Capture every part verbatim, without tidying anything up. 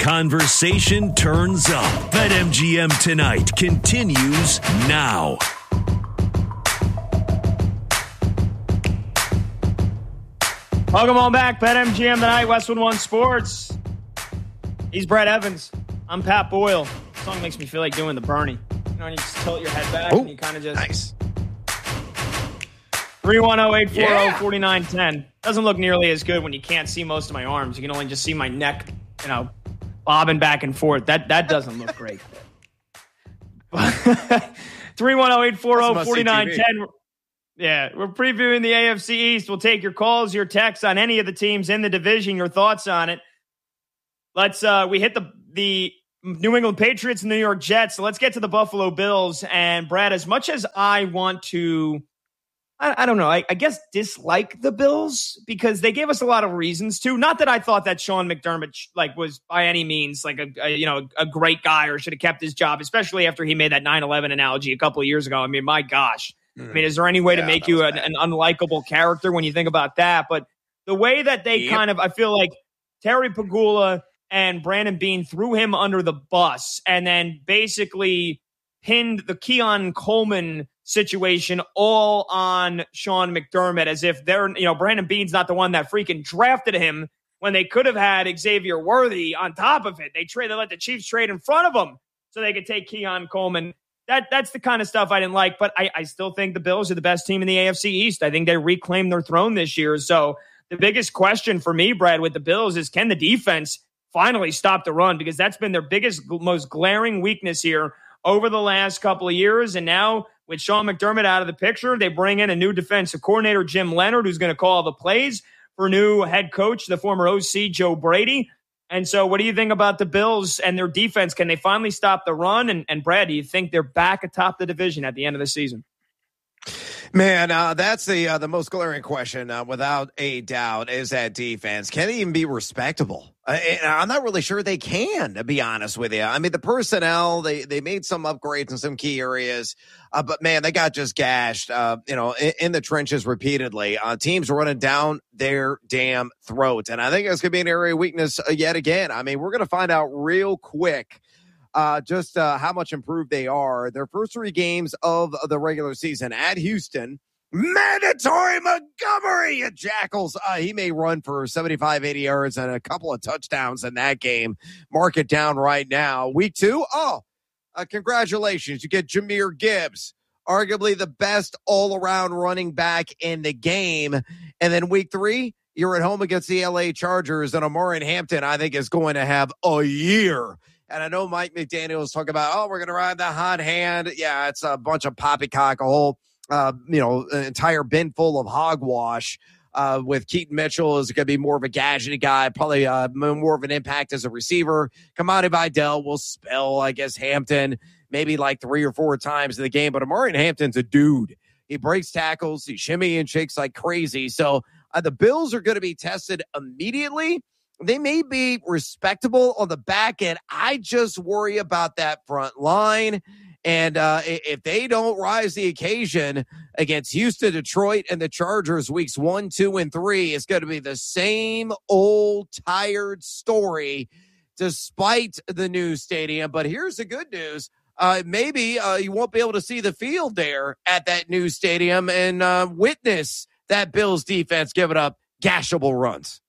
conversation turns up. BetMGM Tonight continues now. Welcome on back. BetMGM Tonight, Westwood One Sports. He's Brett Evans. I'm Pat Boyle. This song makes me feel like doing the Bernie. You know, and you just tilt your head back Ooh, and you kind of just... Nice. three one zero, eight four zero, Yeah. four nine one zero. Doesn't look nearly as good when you can't see most of my arms. You can only just see my neck, you know, bobbing back and forth. That that doesn't look great. three one zero, eight four zero, four nine one zero. Yeah, we're previewing the A F C East. We'll take your calls, your texts on any of the teams in the division, your thoughts on it. Let's uh we hit the the New England Patriots and New York Jets. So let's get to the Buffalo Bills. And Brad, as much as I want to I, I don't know. I, I guess dislike the Bills because they gave us a lot of reasons to. Not that I thought that Sean McDermott like was by any means like a, a you know a great guy or should have kept his job, especially after he made that nine eleven analogy a couple of years ago. I mean, my gosh. Mm. I mean, is there any way yeah, to make you an, an unlikable character when you think about that? But the way that they yep. kind of, I feel like Terry Pegula and Brandon Beane threw him under the bus and then basically pinned the Keon Coleman situation all on Sean McDermott as if they're, you know, Brandon Beane's not the one that freaking drafted him when they could have had Xavier Worthy on top of it. They trade, they let the Chiefs trade in front of them so they could take Keon Coleman. That That's the kind of stuff I didn't like, but I, I still think the Bills are the best team in the A F C East. I think they reclaimed their throne this year. So the biggest question for me, Brad, with the Bills is can the defense finally stop the run? Because that's been their biggest, most glaring weakness here over the last couple of years. And now with Sean McDermott out of the picture, they bring in a new defensive coordinator, Jim Leonard, who's going to call the plays for new head coach, the former O C, Joe Brady. And so what do you think about the Bills and their defense? Can they finally stop the run? And, and Brad, do you think they're back atop the division at the end of the season? Man, uh, that's the uh, the most glaring question, uh, without a doubt, is that defense. Can they even be respectable? Uh, I'm not really sure they can, to be honest with you. I mean, the personnel, they, they made some upgrades in some key areas, uh, but, man, they got just gashed, uh, you know, in, in the trenches repeatedly. Uh, teams running down their damn throat, and I think that's going to be an area of weakness uh, yet again. I mean, we're going to find out real quick Uh, just uh, how much improved they are. Their first three games of the regular season at Houston, mandatory Montgomery, you jackals. Uh, he may run for seventy-five, eighty yards and a couple of touchdowns in that game. Mark it down right now. Week two, oh, uh, congratulations. You get Jahmyr Gibbs, arguably the best all-around running back in the game. And then week three, you're at home against the L A Chargers, and Omarion Hampton, I think, is going to have a year. And I know Mike McDaniel's talking about, oh, we're going to ride the hot hand. Yeah, it's a bunch of poppycock, a whole, uh, you know, an entire bin full of hogwash. Uh, with Keaton Mitchell is going to be more of a gadgety guy, probably uh, more of an impact as a receiver. Kamani Vidal will spell, I guess, Hampton maybe like three or four times in the game. But Omarion Hampton's a dude. He breaks tackles. He shimmy and shakes like crazy. So uh, the Bills are going to be tested immediately. They may be respectable on the back end. I just worry about that front line. And uh, if they don't rise the occasion against Houston, Detroit, and the Chargers weeks one, two, and three, it's going to be the same old tired story despite the new stadium. But here's the good news. Uh, maybe uh, you won't be able to see the field there at that new stadium and uh, witness that Bills defense giving up gashable runs.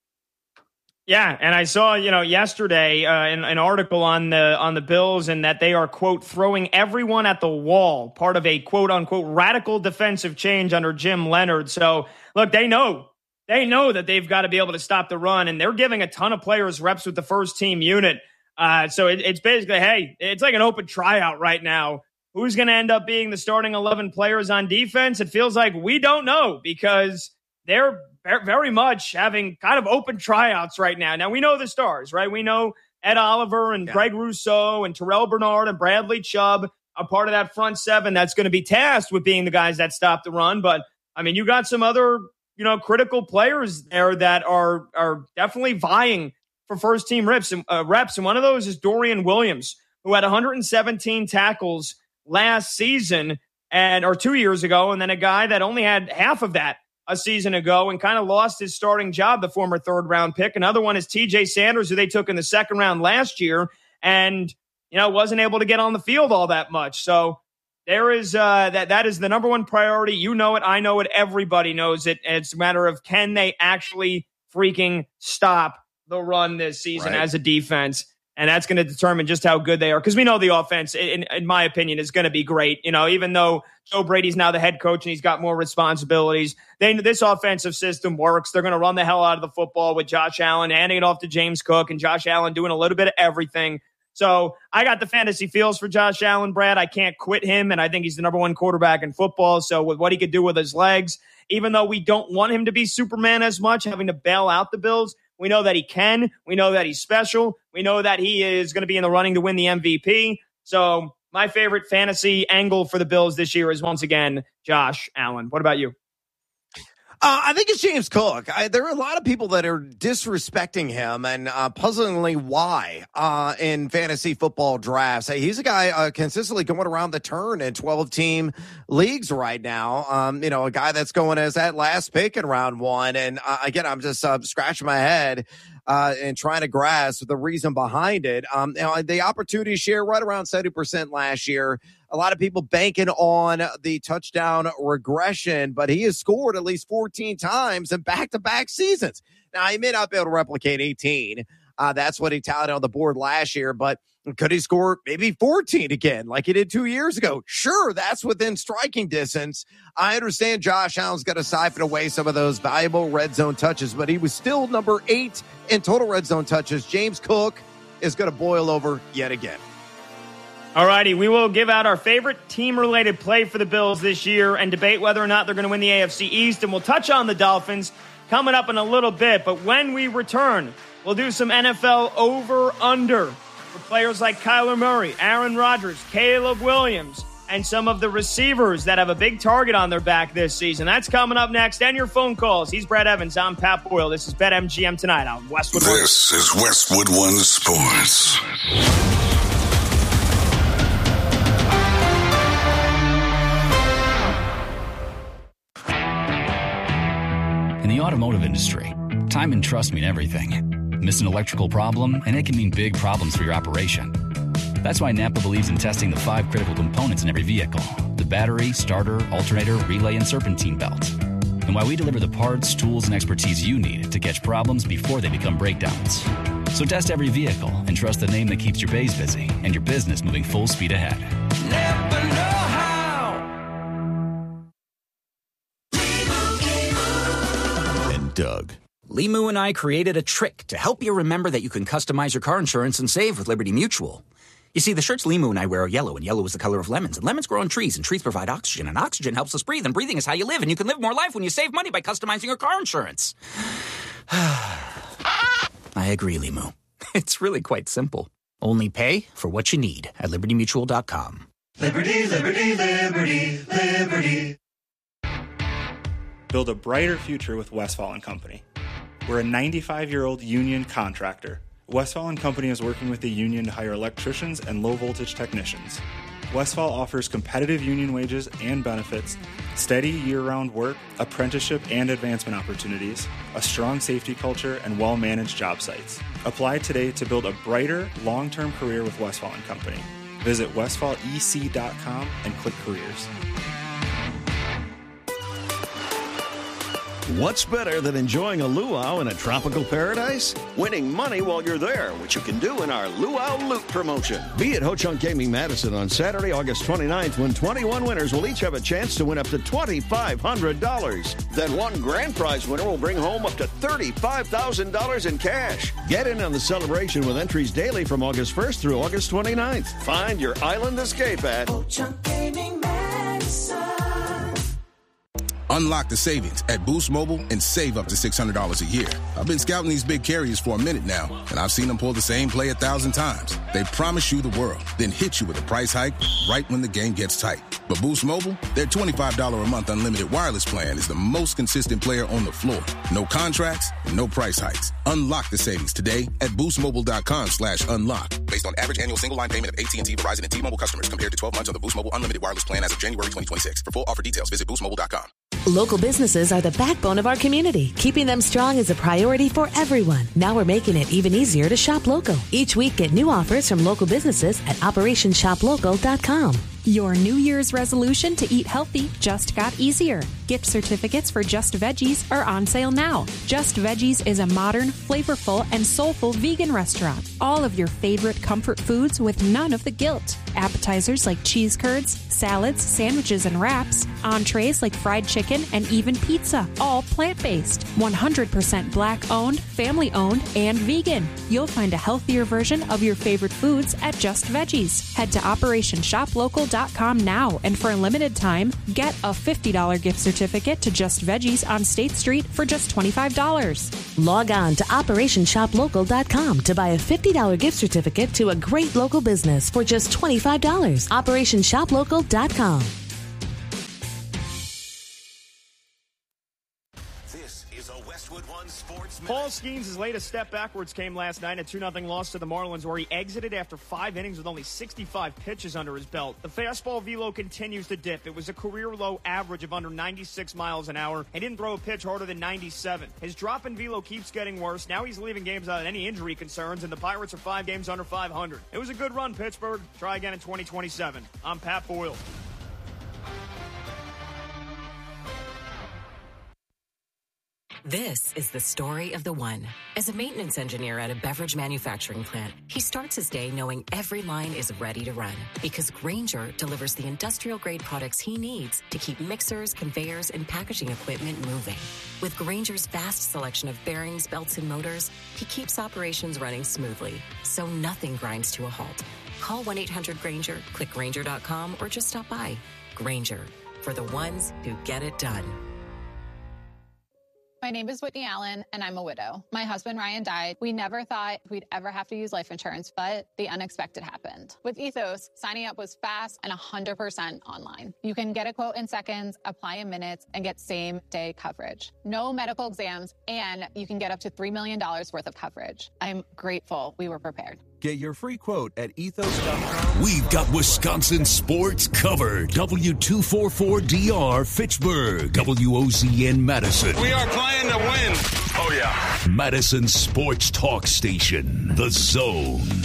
Yeah, and I saw, you know, yesterday uh, an, an article on the on the Bills and that they are, quote, throwing everyone at the wall, part of a, quote, unquote, radical defensive change under Jim Leonard. So, look, they know. They know that they've got to be able to stop the run, and they're giving a ton of players reps with the first team unit. Uh, so it, it's basically, hey, it's like an open tryout right now. Who's going to end up being the starting eleven players on defense? It feels like we don't know because they're very much having kind of open tryouts right now. Now, we know the stars, right? We know Ed Oliver and yeah. Greg Rousseau and Terrell Bernard and Bradley Chubb are part of that front seven that's going to be tasked with being the guys that stop the run. But, I mean, you got some other, you know, critical players there that are are definitely vying for first-team reps. And, uh, reps. And one of those is Dorian Williams, who had one hundred seventeen tackles last season and or two years ago, and then a guy that only had half of that a season ago and kind of lost his starting job, the former third round pick. Another one is T J Sanders, who they took in the second round last year and, you know, wasn't able to get on the field all that much. So there is uh, that that is the number one priority. You know it. I know it. Everybody knows it. It's a matter of can they actually freaking stop the run this season right. as a defense. And that's going to determine just how good they are. Because we know the offense, in, in my opinion, is going to be great. You know, even though Joe Brady's now the head coach and he's got more responsibilities, they this offensive system works. They're going to run the hell out of the football with Josh Allen, handing it off to James Cook, and Josh Allen doing a little bit of everything. So I got the fantasy feels for Josh Allen, Brad. I can't quit him, and I think he's the number one quarterback in football. So with what he could do with his legs, even though we don't want him to be Superman as much, having to bail out the Bills, we know that he can. We know that he's special. We know that he is going to be in the running to win the M V P. So my favorite fantasy angle for the Bills this year is, once again, Josh Allen. What about you? Uh, I think it's James Cook. I, there are a lot of people that are disrespecting him, and uh, puzzlingly why uh, in fantasy football drafts. Hey, he's a guy uh, consistently going around the turn in twelve-team leagues right now. Um, you know, a guy that's going as that last pick in round one. And uh, again, I'm just uh, scratching my head uh, and trying to grasp the reason behind it. Um, you know, the opportunity share right around seventy percent last year. A lot of people banking on the touchdown regression, but he has scored at least fourteen times in back-to-back seasons. Now, he may not be able to replicate eighteen. Uh, that's what he tallied on the board last year, but could he score maybe fourteen again like he did two years ago? Sure, that's within striking distance. I understand Josh Allen's got to siphon away some of those valuable red zone touches, but he was still number eight in total red zone touches. James Cook is going to boil over yet again. All righty, we will give out our favorite team-related play for the Bills this year and debate whether or not they're going to win the A F C East, and we'll touch on the Dolphins coming up in a little bit. But when we return, we'll do some N F L over-under for players like Kyler Murray, Aaron Rodgers, Caleb Williams, and some of the receivers that have a big target on their back this season. That's coming up next, and your phone calls. He's Brad Evans. I'm Pat Boyle. This is BetMGM Tonight on Westwood One. This is Westwood One Sports. In the automotive industry, time and trust mean everything. Miss an electrical problem, and it can mean big problems for your operation. That's why Napa believes in testing the five critical components in every vehicle: the battery, starter, alternator, relay, and serpentine belt. And why we deliver the parts, tools, and expertise you need to catch problems before they become breakdowns. So test every vehicle and trust the name that keeps your bays busy and your business moving full speed ahead. Napa know-how. Doug. Limu and I created a trick to help you remember that you can customize your car insurance and save with Liberty Mutual. You see, the shirts Limu and I wear are yellow, and yellow is the color of lemons, and lemons grow on trees, and trees provide oxygen, and oxygen helps us breathe, and breathing is how you live, and you can live more life when you save money by customizing your car insurance. I agree, Limu. It's really quite simple. Only pay for what you need at liberty mutual dot com. Liberty, liberty, liberty, liberty. Build a brighter future with Westfall and Company. We're a ninety-five-year-old union contractor. Westfall and Company is working with the union to hire electricians and low-voltage technicians. Westfall offers competitive union wages and benefits, steady year-round work, apprenticeship and advancement opportunities, a strong safety culture, and well-managed job sites. Apply today to build a brighter, long-term career with Westfall and Company. Visit westfall e c dot com and click careers. What's better than enjoying a luau in a tropical paradise? Winning money while you're there, which you can do in our Luau Loot promotion. Be at Ho Chunk Gaming Madison on Saturday, August twenty-ninth, when twenty-one winners will each have a chance to win up to twenty-five hundred dollars. Then one grand prize winner will bring home up to thirty-five thousand dollars in cash. Get in on the celebration with entries daily from August first through August twenty-ninth. Find your island escape at Ho Chunk Gaming Madison. Unlock the savings at Boost Mobile and save up to six hundred dollars a year. I've been scouting these big carriers for a minute now, and I've seen them pull the same play a thousand times. They promise you the world, then hit you with a price hike right when the game gets tight. But Boost Mobile, their twenty-five dollars a month unlimited wireless plan is the most consistent player on the floor. No contracts, no price hikes. Unlock the savings today at boostmobile.com slash unlock. Based on average annual single line payment of A T and T, Verizon, and T-Mobile customers compared to twelve months on the Boost Mobile unlimited wireless plan as of January twenty twenty-six. For full offer details, visit boost mobile dot com. Local businesses are the backbone of our community. Keeping them strong is a priority for everyone. Now we're making it even easier to shop local. Each week, get new offers from local businesses at operation shop local dot com. Your New Year's resolution to eat healthy just got easier. Gift certificates for Just Veggies are on sale now. Just Veggies is a modern, flavorful, and soulful vegan restaurant. All of your favorite comfort foods with none of the guilt. Appetizers like cheese curds, salads, sandwiches, and wraps. Entrees like fried chicken and even pizza. All plant-based. one hundred percent black-owned, family-owned, and vegan. You'll find a healthier version of your favorite foods at Just Veggies. Head to operation shop local dot com now, and for a limited time, get a fifty dollars gift certificate to Just Veggies on State Street for just twenty-five dollars. Log on to operation shop local dot com to buy a fifty dollars gift certificate to a great local business for just twenty-five dollars. operation shop local dot com. Paul Skeens' latest step backwards came last night, a two nothing loss to the Marlins, where he exited after five innings with only sixty-five pitches under his belt. The fastball velo continues to dip. It was a career-low average of under ninety-six miles an hour. He didn't throw a pitch harder than ninety-seven. His drop in velo keeps getting worse. Now he's leaving games without any injury concerns, and the Pirates are five games under five hundred. It was a good run, Pittsburgh. Try again in twenty twenty-seven. I'm Pat Boyle. This is the story of the one. As a maintenance engineer at a beverage manufacturing plant, he starts his day knowing every line is ready to run because Grainger delivers the industrial-grade products he needs to keep mixers, conveyors, and packaging equipment moving. With Grainger's vast selection of bearings, belts, and motors, he keeps operations running smoothly, so nothing grinds to a halt. Call one eight hundred Grainger, click Grainger dot com, or just stop by. Grainger, for the ones who get it done. My name is Whitney Allen, and I'm a widow. My husband, Ryan, died. We never thought we'd ever have to use life insurance, but the unexpected happened. With Ethos, signing up was fast and one hundred percent online. You can get a quote in seconds, apply in minutes, and get same-day coverage. No medical exams, and you can get up to three million dollars worth of coverage. I'm grateful we were prepared. Get your free quote at ethos dot com. We've got Wisconsin sports covered. W two forty-four D R Fitchburg. W O Z N Madison. We are playing to win. Oh, yeah. Madison Sports Talk Station. The Zone.